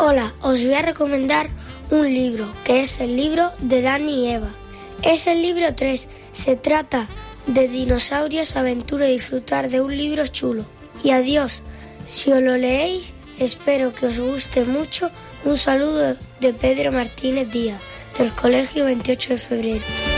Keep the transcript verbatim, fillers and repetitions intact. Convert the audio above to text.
Hola, os voy a recomendar un libro, que es el libro de Dani y Eva. Es el libro tres, se trata de dinosaurios, aventura y disfrutar de un libro chulo. Y adiós, si os lo leéis, espero que os guste mucho. Un saludo de Pedro Martínez Díaz, del Colegio veintiocho de febrero.